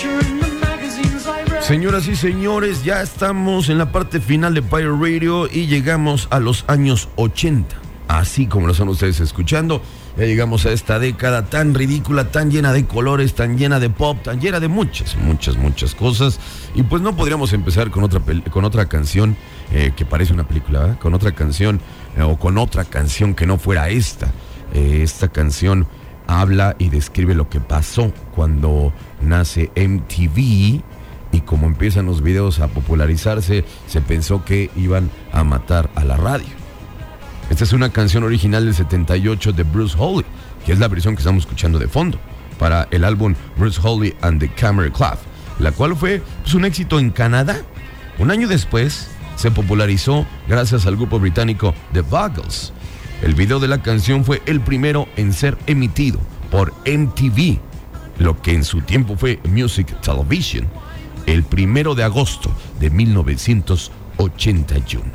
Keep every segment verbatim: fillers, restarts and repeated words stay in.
Señoras y señores, ya estamos en la parte final de Pirate Radio y llegamos a los años ochenta. Así como lo están ustedes escuchando, ya llegamos a esta década tan ridícula, tan llena de colores, tan llena de pop, tan llena de muchas, muchas, muchas cosas. Y pues no podríamos empezar con otra, con otra canción eh, que parece una película, ¿eh? Con otra canción eh, o con otra canción que no fuera esta. Eh, esta canción habla y describe lo que pasó cuando nace M T V. Y como empiezan los videos a popularizarse, se pensó que iban a matar a la radio. Esta es una canción original del setenta y ocho de Bruce Holly, que es la versión que estamos escuchando de fondo, para el álbum Bruce Holly and the Camera Club, la cual fue pues, un éxito en Canadá. Un año después, se popularizó gracias al grupo británico The Buggles. El video de la canción fue el primero en ser emitido por M T V, lo que en su tiempo fue Music Television, el primero de agosto de mil novecientos ochenta y uno.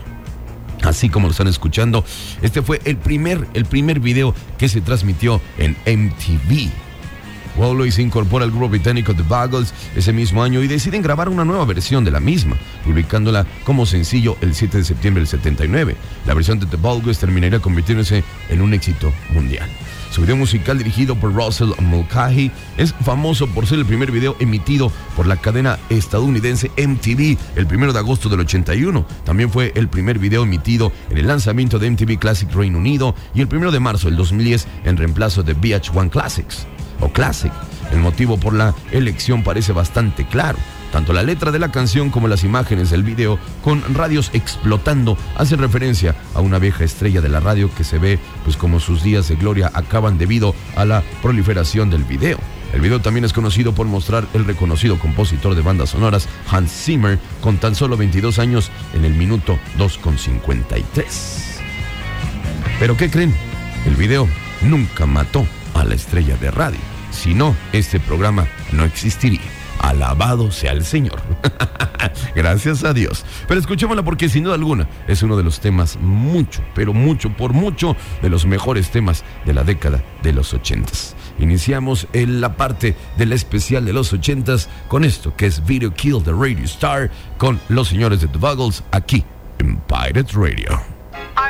Así como lo están escuchando, este fue el primer, el primer video que se transmitió en M T V. Walloy se incorpora al grupo británico The Buggles ese mismo año y deciden grabar una nueva versión de la misma, publicándola como sencillo el siete de septiembre del setenta y nueve. La versión de The Buggles terminaría convirtiéndose en un éxito mundial. Su video musical, dirigido por Russell Mulcahy, es famoso por ser el primer video emitido por la cadena estadounidense M T V el primero de agosto del ochenta y uno. También fue el primer video emitido en el lanzamiento de M T V Classic Reino Unido y el primero de marzo del dos mil diez en reemplazo de V H uno Classics o Classic. El motivo por la elección parece bastante claro. Tanto la letra de la canción como las imágenes del video, con radios explotando, hacen referencia a una vieja estrella de la radio que se ve pues como sus días de gloria acaban debido a la proliferación del video. El video también es conocido por mostrar el reconocido compositor de bandas sonoras Hans Zimmer con tan solo veintidós años en el minuto dos con cincuenta y tres. ¿Pero qué creen? El video nunca mató a la estrella de radio. Si no, este programa no existiría. Alabado sea el Señor. Gracias a Dios. Pero escuchémosla porque sin duda alguna es uno de los temas mucho, pero mucho, por mucho, de los mejores temas de la década de los ochentas. Iniciamos en la parte del especial de los ochentas con esto que es Video Kill the Radio Star con los señores de The Buggles aquí en Pirate Radio.